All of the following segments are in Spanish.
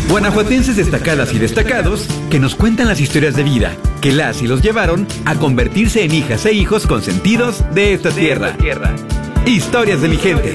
Guanajuatenses destacadas y destacados que nos cuentan las historias de vida que las y los llevaron a convertirse en hijas e hijos consentidos de esta tierra. Historias de mi gente.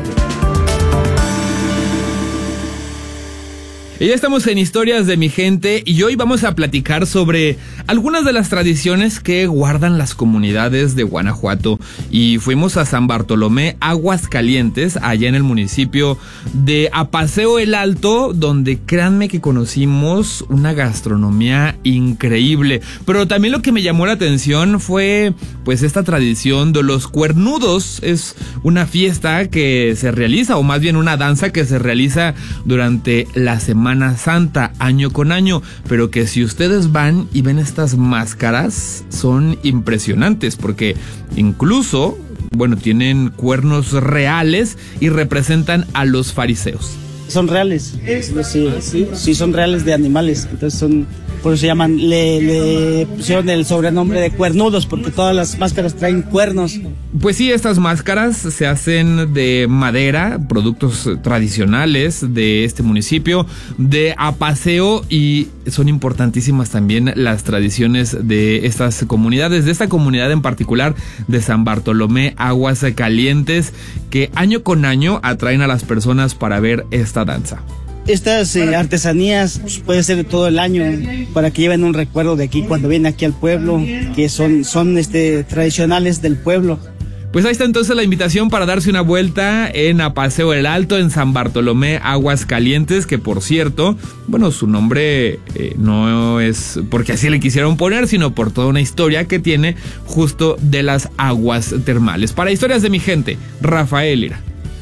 Y ya estamos en Historias de mi gente y hoy vamos a platicar sobre algunas de las tradiciones que guardan las comunidades de Guanajuato. Y fuimos a San Bartolomé, Aguascalientes, allá en el municipio de Apaseo el Alto, donde créanme que conocimos una gastronomía increíble. Pero también lo que me llamó la atención fue pues esta tradición de los cuernudos. Es una fiesta que se realiza, o más bien una danza que se realiza durante la Semana Santa, año con año, pero que si ustedes van y ven estas máscaras son impresionantes, porque incluso, bueno, tienen cuernos reales y representan a los fariseos. Son reales, sí, son reales de animales, entonces son, por eso se llaman, le pusieron el sobrenombre de cuernudos, porque todas las máscaras traen cuernos. Pues sí, estas máscaras se hacen de madera, productos tradicionales de este municipio, de Apaseo, y son importantísimas también las tradiciones de estas comunidades, de esta comunidad en particular de San Bartolomé, Aguascalientes, que año con año atraen a las personas para ver esta danza. Estas artesanías pues, puede ser de todo el año, para que lleven un recuerdo de aquí cuando vienen aquí al pueblo, que son tradicionales del pueblo. Pues ahí está entonces la invitación para darse una vuelta en Apaseo el Alto, en San Bartolomé, Aguascalientes, que por cierto, bueno, su nombre no es porque así le quisieron poner, sino por toda una historia que tiene justo de las aguas termales. Para Historias de mi gente, Rafael Lira.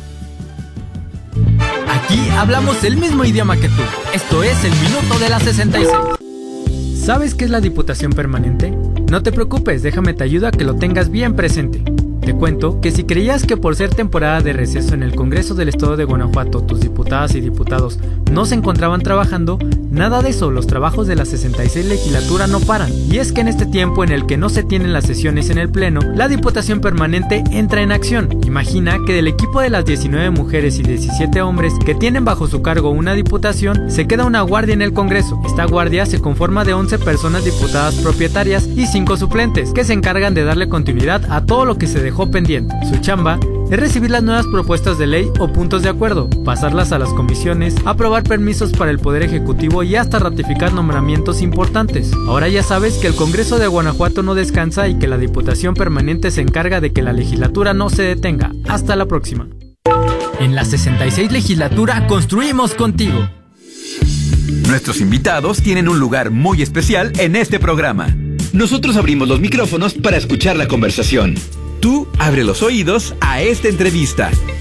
Aquí hablamos el mismo idioma que tú. Esto es el Minuto de la 66. ¿Sabes qué es la Diputación Permanente? No te preocupes, déjame te ayudo a que lo tengas bien presente. Te cuento que si creías que por ser temporada de receso en el Congreso del Estado de Guanajuato tus diputadas y diputados no se encontraban trabajando, nada de eso, los trabajos de la 66 legislatura no paran. Y es que en este tiempo en el que no se tienen las sesiones en el Pleno, la Diputación Permanente entra en acción. Imagina que del equipo de las 19 mujeres y 17 hombres que tienen bajo su cargo una diputación, se queda una guardia en el Congreso. Esta guardia se conforma de 11 personas diputadas propietarias y 5 suplentes, que se encargan de darle continuidad a todo lo que se dejó pendiente. Su chamba es recibir las nuevas propuestas de ley o puntos de acuerdo, pasarlas a las comisiones, aprobar permisos para el Poder Ejecutivo y hasta ratificar nombramientos importantes. Ahora ya sabes que el Congreso de Guanajuato no descansa y que la Diputación Permanente se encarga de que la legislatura no se detenga. Hasta la próxima. En la 66 legislatura construimos contigo. Nuestros invitados tienen un lugar muy especial en este programa. Nosotros abrimos los micrófonos para escuchar la conversación. Tú abre los oídos a esta entrevista.